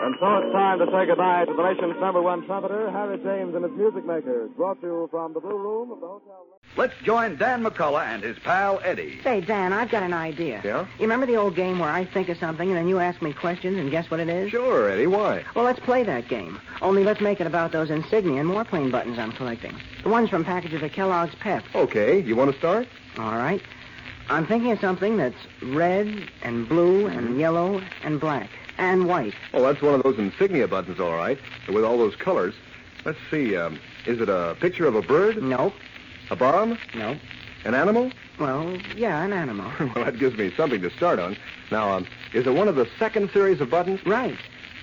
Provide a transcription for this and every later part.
And so it's time to say goodbye to the nation's number one trumpeter, Harry James, and his music makers. Brought to you from the Blue Room of the Hotel... Let's join Dan McCullough and his pal Eddie. Say, Dan, I've got an idea. Yeah? You remember the old game where I think of something and then you ask me questions and guess what it is? Sure, Eddie. Why? Well, let's play that game. Only let's make it about those insignia and warplane buttons I'm collecting. The ones from packages of Kellogg's Pep. Okay. You want to start? All right. I'm thinking of something that's red and blue and yellow and black and white. Oh, that's one of those insignia buttons, all right, with all those colors. Let's see. Is it a picture of a bird? Nope. A bomb? Nope. An animal? Well, yeah, an animal. Well, that gives me something to start on. Now, is it one of the second series of buttons? Right.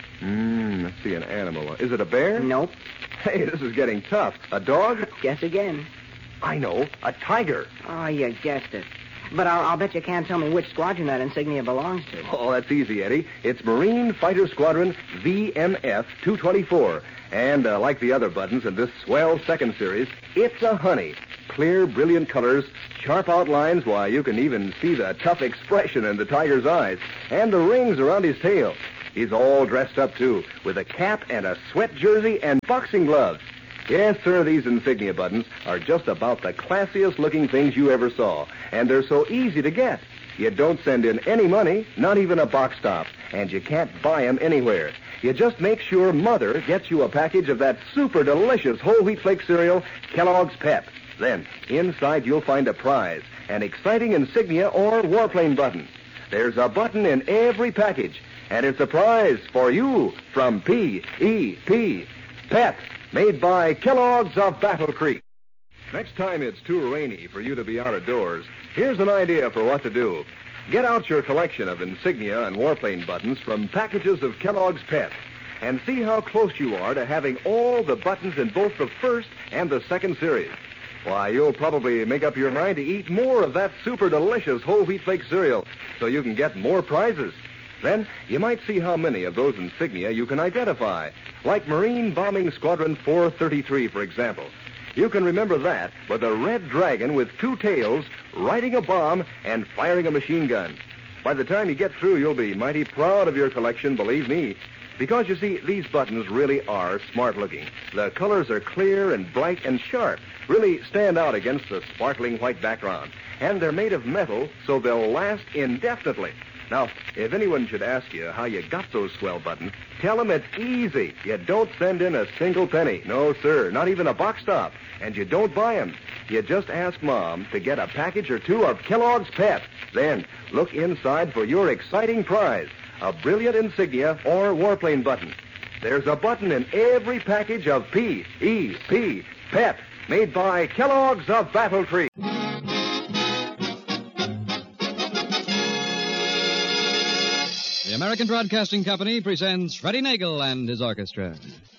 Let's see, an animal. Is it a bear? Nope. Hey, this is getting tough. A dog? Guess again. I know. A tiger. Oh, you guessed it. But I'll bet you can't tell me which squadron that insignia belongs to. Oh, that's easy, Eddie. It's Marine Fighter Squadron VMF 224. And like the other buttons in this swell second series, it's a honey. Clear, brilliant colors, sharp outlines, why, you can even see the tough expression in the tiger's eyes. And the rings around his tail. He's all dressed up, too, with a cap and a sweat jersey and boxing gloves. Yes, sir, these insignia buttons are just about the classiest-looking things you ever saw. And they're so easy to get. You don't send in any money, not even a box stop, and you can't buy them anywhere. You just make sure Mother gets you a package of that super delicious whole wheat flake cereal, Kellogg's Pep. Then, inside you'll find a prize, an exciting insignia or warplane button. There's a button in every package, and it's a prize for you from P.E.P. Pep, made by Kellogg's of Battle Creek. Next time it's too rainy for you to be out of doors, here's an idea for what to do. Get out your collection of insignia and warplane buttons from packages of Kellogg's Pep and see how close you are to having all the buttons in both the first and the second series. Why, you'll probably make up your mind to eat more of that super delicious whole wheat flake cereal so you can get more prizes. Then you might see how many of those insignia you can identify, like Marine Bombing Squadron 433, for example. You can remember that with a red dragon with two tails, riding a bomb and firing a machine gun. By the time you get through, you'll be mighty proud of your collection, believe me. Because, you see, these buttons really are smart-looking. The colors are clear and bright and sharp, really stand out against the sparkling white background. And they're made of metal, so they'll last indefinitely. Now, if anyone should ask you how you got those swell buttons, tell them it's easy. You don't send in a single penny. No, sir, not even a box stop. And you don't buy them. You just ask Mom to get a package or two of Kellogg's Pep. Then look inside for your exciting prize, a brilliant insignia or warplane button. There's a button in every package of P.E.P. Pep, made by Kellogg's of Battle Creek. The American Broadcasting Company presents Freddie Nagel and his orchestra.